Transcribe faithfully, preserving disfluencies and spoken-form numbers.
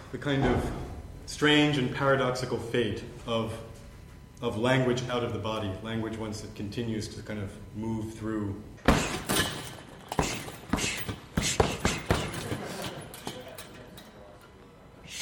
the kind of strange and paradoxical fate of of language out of the body, language once it continues to kind of move through